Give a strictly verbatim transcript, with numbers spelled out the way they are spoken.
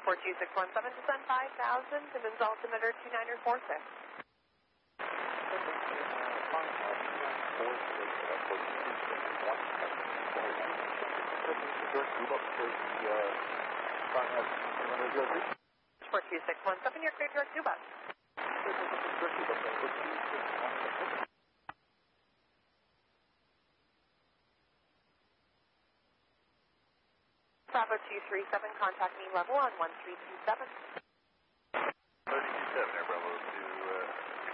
four two six one seven, descend five thousand to Vince altimeter two niner four six. four two six one seven, you're cleared direct Cuba. Bravo two three seven, contact me level on one three two seven.